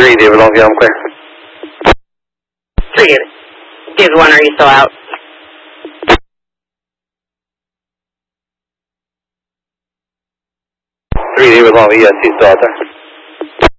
3, David Longview, I'm clear. 3, David 1, are you still out? 3, David Longview, yes, he's still out there.